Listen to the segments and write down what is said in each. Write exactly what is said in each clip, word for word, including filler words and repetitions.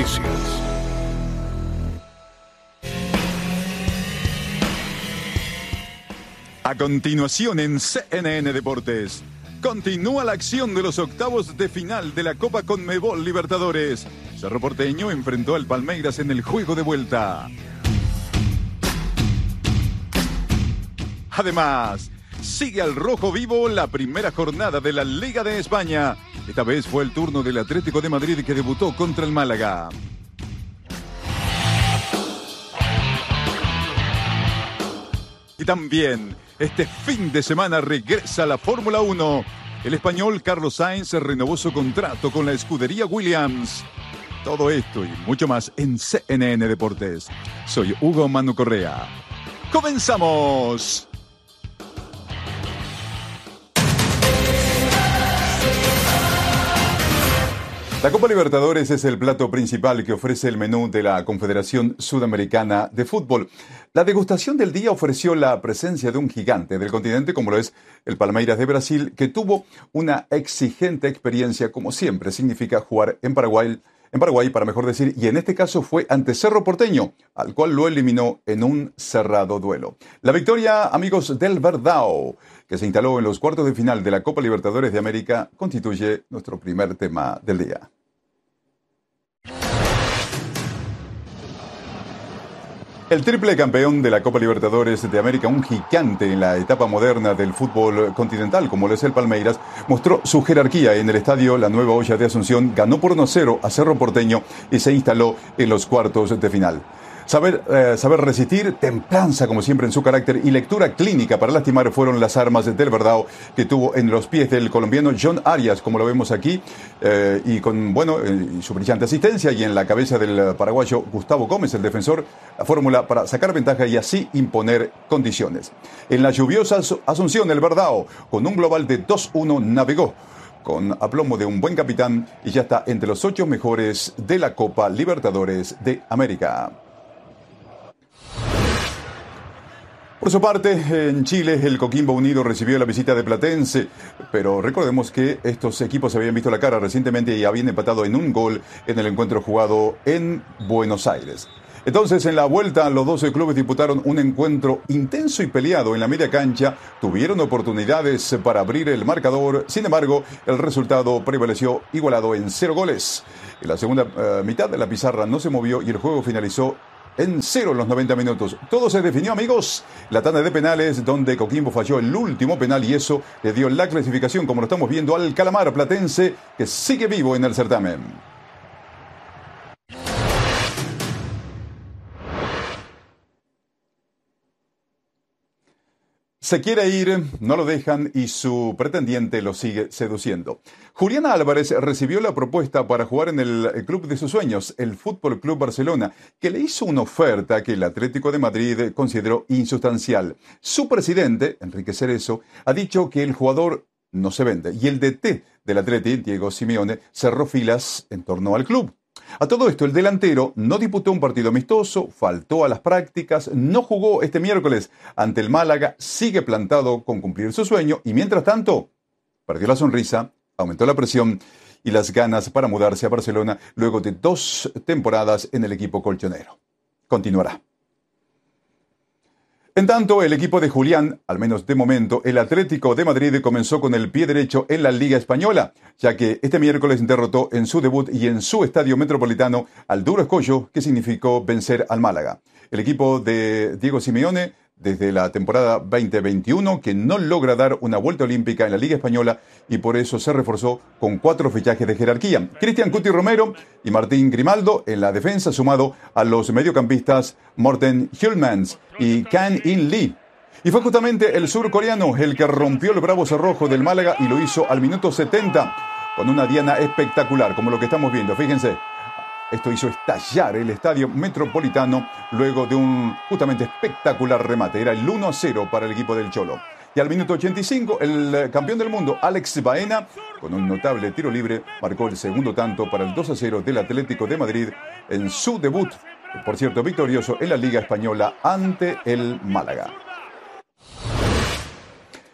Noticias. A continuación en C N N Deportes, continúa la acción de los octavos de final de la Copa Conmebol Libertadores. Cerro Porteño enfrentó al Palmeiras en el juego de vuelta. Además, sigue al rojo vivo la primera jornada de la Liga de España. Esta vez fue el turno del Atlético de Madrid que debutó contra el Málaga. Y también, este fin de semana regresa la Fórmula uno. El español Carlos Sainz renovó su contrato con la escudería Williams. Todo esto y mucho más en C N N Deportes. Soy Hugo Manu Correa. ¡Comenzamos! La Copa Libertadores es el plato principal que ofrece el menú de la Confederación Sudamericana de Fútbol. La degustación del día ofreció la presencia de un gigante del continente como lo es el Palmeiras de Brasil, que tuvo una exigente experiencia, como siempre significa jugar en Paraguay, en Paraguay para mejor decir, y en este caso fue ante Cerro Porteño, al cual lo eliminó en un cerrado duelo. La victoria, amigos del Verdão, que se instaló en los cuartos de final de la Copa Libertadores de América, constituye nuestro primer tema del día. El triple campeón de la Copa Libertadores de América, un gigante en la etapa moderna del fútbol continental, como lo es el Palmeiras, mostró su jerarquía en el estadio La Nueva Olla de Asunción, ganó por uno a cero a Cerro Porteño y se instaló en los cuartos de final. Saber, eh, saber resistir, templanza como siempre en su carácter y lectura clínica para lastimar fueron las armas del Verdão que tuvo en los pies del colombiano John Arias, como lo vemos aquí, eh, y con bueno eh, su brillante asistencia, y en la cabeza del paraguayo Gustavo Gómez, el defensor, la fórmula para sacar ventaja y así imponer condiciones. En la lluviosa Asunción, el Verdão, con un global de dos uno, navegó con aplomo de un buen capitán y ya está entre los ocho mejores de la Copa Libertadores de América. Por su parte, en Chile, el Coquimbo Unido recibió la visita de Platense, pero recordemos que estos equipos se habían visto la cara recientemente y habían empatado en un gol en el encuentro jugado en Buenos Aires. Entonces, en la vuelta, los doce clubes disputaron un encuentro intenso y peleado en la media cancha, tuvieron oportunidades para abrir el marcador, sin embargo, el resultado prevaleció igualado en cero goles. En la segunda uh, mitad, la pizarra no se movió y el juego finalizó en cero en los noventa minutos. Todo se definió, amigos. La tanda de penales, donde Coquimbo falló el último penal y eso le dio la clasificación, como lo estamos viendo, al Calamar Platense, que sigue vivo en el certamen. Se quiere ir, no lo dejan y su pretendiente lo sigue seduciendo. Julián Álvarez recibió la propuesta para jugar en el club de sus sueños, el Fútbol Club Barcelona, que le hizo una oferta que el Atlético de Madrid consideró insustancial. Su presidente, Enrique Cerezo, ha dicho que el jugador no se vende y el D T del Atleti, Diego Simeone, cerró filas en torno al club. A todo esto, el delantero no disputó un partido amistoso, faltó a las prácticas, no jugó este miércoles ante el Málaga, sigue plantado con cumplir su sueño y mientras tanto perdió la sonrisa, aumentó la presión y las ganas para mudarse a Barcelona luego de dos temporadas en el equipo colchonero. Continuará. En tanto, el equipo de Julián, al menos de momento, el Atlético de Madrid comenzó con el pie derecho en la Liga Española, ya que este miércoles derrotó en su debut y en su estadio metropolitano al duro escollo que significó vencer al Málaga. El equipo de Diego Simeone, desde la temporada veinte veintiuno, que no logra dar una vuelta olímpica en la Liga Española y por eso se reforzó con cuatro fichajes de jerarquía. Cristian Cuti Romero y Martín Grimaldo en la defensa, sumado a los mediocampistas Morten Hjulmans y Kang In Lee. Y fue justamente el surcoreano el que rompió el bravo cerrojo del Málaga y lo hizo al minuto setenta con una diana espectacular, como lo que estamos viendo. Fíjense. Esto hizo estallar el estadio metropolitano luego de un justamente espectacular remate. Era el uno a cero para el equipo del Cholo. Y al minuto ochenta y cinco, el campeón del mundo, Alex Baena, con un notable tiro libre, marcó el segundo tanto para el dos a cero del Atlético de Madrid en su debut, por cierto, victorioso en la Liga Española ante el Málaga.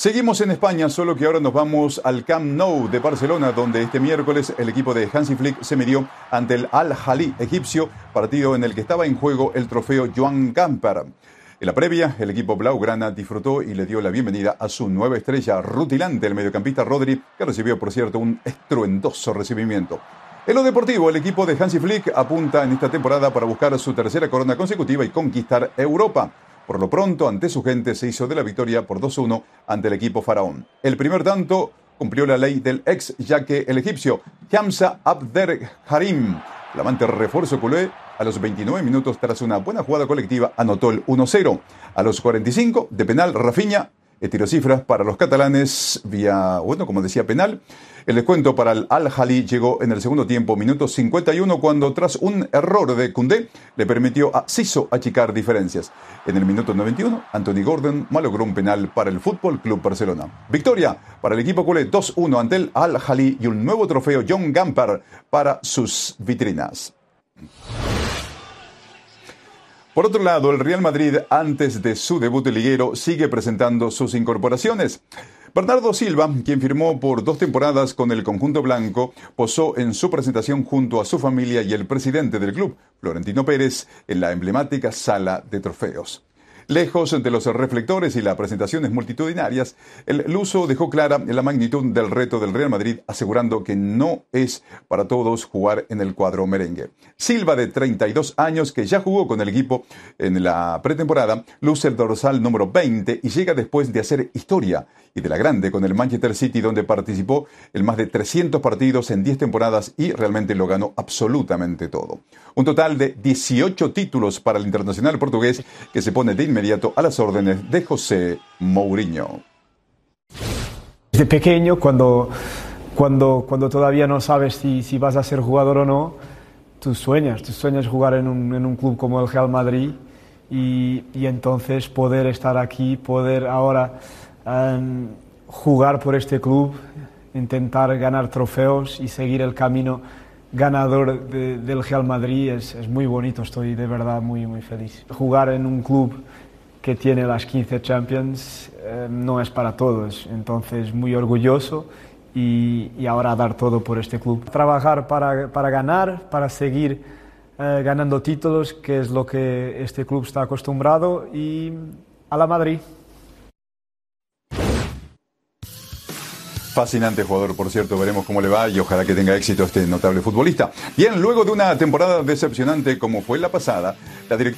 Seguimos en España, solo que ahora nos vamos al Camp Nou de Barcelona, donde este miércoles el equipo de Hansi Flick se midió ante el Al-Ahly egipcio, partido en el que estaba en juego el trofeo Joan Gamper. En la previa, el equipo blaugrana disfrutó y le dio la bienvenida a su nueva estrella rutilante, el mediocampista Rodri, que recibió, por cierto, un estruendoso recibimiento. En lo deportivo, el equipo de Hansi Flick apunta en esta temporada para buscar su tercera corona consecutiva y conquistar Europa. Por lo pronto, ante su gente, se hizo de la victoria por dos uno ante el equipo faraón. El primer tanto cumplió la ley del ex, ya que el egipcio Hamza Abderrahim, flamante refuerzo culé, a los veintinueve minutos, tras una buena jugada colectiva, anotó el uno cero. A los cuarenta y cinco, de penal, Rafinha, tiró cifras para los catalanes vía, bueno, como decía, penal. El descuento para el Al-Ahly llegó en el segundo tiempo, minuto cincuenta y uno, cuando tras un error de Koundé le permitió a Siso achicar diferencias. En el minuto noventa y uno, Anthony Gordon malogró un penal para el Fútbol Club Barcelona. Victoria para el equipo culé dos uno ante el Al-Ahly y un nuevo trofeo Joan Gamper para sus vitrinas. Por otro lado, el Real Madrid, antes de su debut liguero, sigue presentando sus incorporaciones. Bernardo Silva, quien firmó por dos temporadas con el conjunto blanco, posó en su presentación junto a su familia y el presidente del club, Florentino Pérez, en la emblemática sala de trofeos. Lejos de los reflectores y las presentaciones multitudinarias, el luso dejó clara la magnitud del reto del Real Madrid, asegurando que no es para todos jugar en el cuadro merengue. Silva, de treinta y dos años, que ya jugó con el equipo en la pretemporada, luce el dorsal número veinte y llega después de hacer historia, y de la grande, con el Manchester City, donde participó en más de trescientos partidos en diez temporadas y realmente lo ganó absolutamente todo. Un total de dieciocho títulos para el internacional portugués, que se pone de inmediato a las órdenes de José Mourinho. Desde pequeño, cuando, cuando, cuando todavía no sabes si, si vas a ser jugador o no, tú sueñas, tú sueñas jugar en un, en un club como el Real Madrid y, y entonces poder estar aquí, poder ahora um, jugar por este club, intentar ganar trofeos y seguir el camino ganador de, del Real Madrid es, es muy bonito. Estoy de verdad muy, muy feliz. Jugar en un club que tiene las quince Champions eh, no es para todos, entonces muy orgulloso y, y ahora dar todo por este club. Trabajar para, para ganar, para seguir eh, ganando títulos, que es lo que este club está acostumbrado, y a la Madrid. Fascinante jugador, por cierto, veremos cómo le va y ojalá que tenga éxito este notable futbolista. Bien, luego de una temporada decepcionante como fue la pasada, la directiva